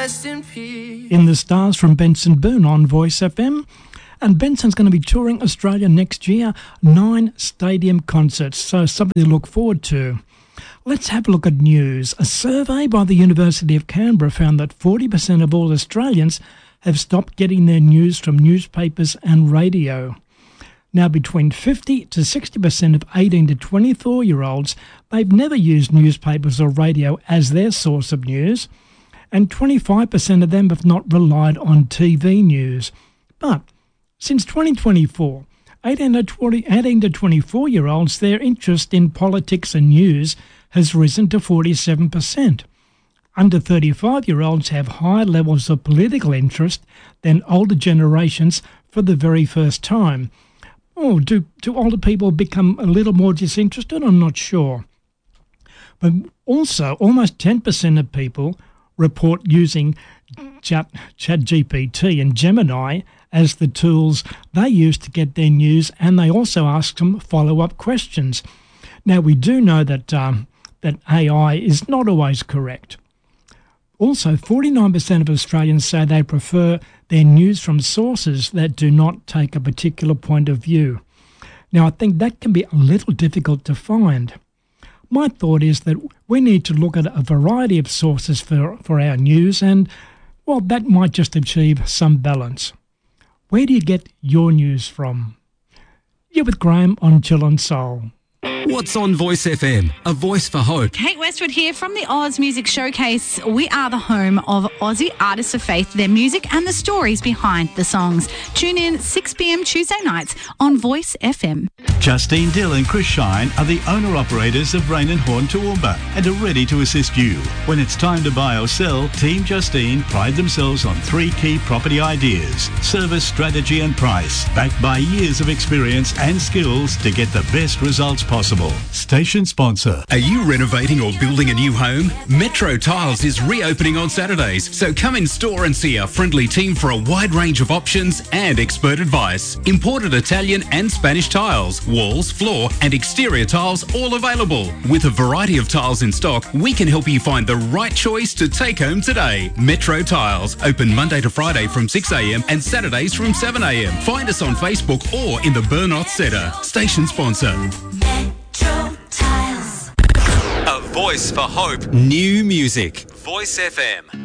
rest in peace. In the Stars from Benson Boone on Voice FM. And Benson's going to be touring Australia next year, 9 stadium concerts, so something to look forward to. Let's have a look at news. A survey by the University of Canberra found that 40% of all Australians have stopped getting their news from newspapers and radio. Now, between 50 to 60% of 18 to 24-year-olds, they've never used newspapers or radio as their source of news, and 25% of them have not relied on TV news. But since 2024, 18 to 24-year-olds, their interest in politics and news has risen to 47%. Under 35-year-olds have higher levels of political interest than older generations for the very first time. Oh, do older people become a little more disinterested? I'm not sure. But also, almost 10% of people report using ChatGPT and Gemini as the tools they use to get their news, and they also ask them follow-up questions. Now, we do know that that AI is not always correct. Also, 49% of Australians say they prefer their news from sources that do not take a particular point of view. Now, I think that can be a little difficult to find. My thought is that we need to look at a variety of sources for our news, and, well, that might just achieve some balance. Where do you get your news from? You're with Graham on Chill and Soul. What's on Voice FM? A voice for hope. Kate Westwood here from the Oz Music Showcase. We are the home of Aussie artists of faith, their music and the stories behind the songs. Tune in 6 p.m. Tuesday nights on Voice FM. Justine Dill and Chris Shine are the owner-operators of Rain and Horn Toowoomba and are ready to assist you. When it's time to buy or sell, Team Justine pride themselves on 3 key property ideas: service, strategy and price, backed by years of experience and skills to get the best results possible. Station sponsor. Are you renovating or building a new home? Metro Tiles is reopening on Saturdays, so come in store and see our friendly team for a wide range of options and expert advice. Imported Italian and Spanish tiles, walls, floor and exterior tiles all available. With a variety of tiles in stock, we can help you find the right choice to take home today. Metro Tiles, open Monday to Friday from 6 a.m. and Saturdays from 7 a.m. Find us on Facebook or in the Burnout Centre. Station sponsor. Metro Tiles. A voice for hope. New music. Voice FM.